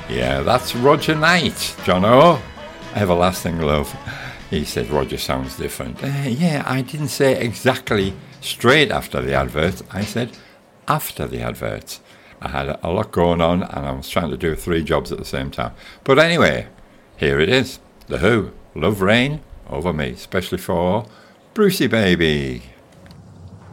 Yeah, that's Roger Knight, Jono. Everlasting Love. He said Roger sounds different. Yeah, I didn't say exactly straight after the advert. I said after the advert. I had a lot going on and I was trying to do 3 jobs at the same time. But anyway, here it is. The Who, Love Rain Over Me, especially for Brucey Baby.